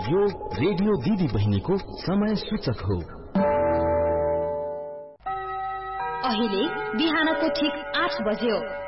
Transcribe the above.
यो रेडियो दिदी बहिनीको समय सूचक हो। अहिले बिहानको ठीक 8 बज्यो।